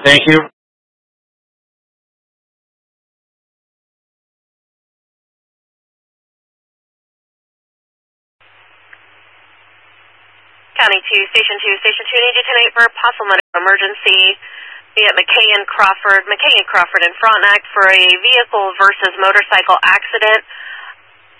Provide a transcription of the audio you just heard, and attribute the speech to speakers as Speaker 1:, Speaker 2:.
Speaker 1: Thank you.
Speaker 2: County 2, Station 2, Station 2, need you tonight for a possible medical emergency. Be at McKay and Crawford in Frontenac for a vehicle versus motorcycle accident.